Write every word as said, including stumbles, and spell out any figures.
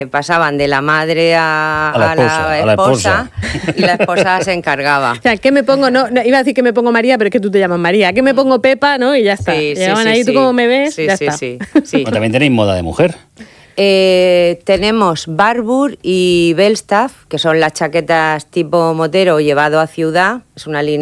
pasaban de la madre a, A la a la esposa, a la esposa, y la esposa se encargaba. O sea, ¿qué me pongo? No, no, iba a decir que me pongo María, pero es que tú te llamas María. ¿Qué me pongo Pepa? ¿No? Y ya está. Sí, sí, Llegaban sí, ahí, sí. tú como me ves, Sí, ya sí, está. sí, sí. Bueno, también tenéis moda de mujer. Eh, tenemos Barbour y Belstaff, que son las chaquetas tipo motero llevado a ciudad. Es una línea